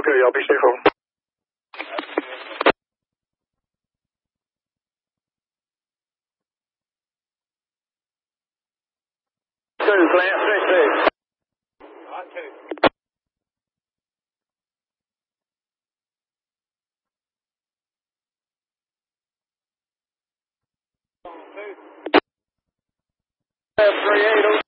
Okay, y'all be safe home. 2, clear, 6. On 2. On 2. 38.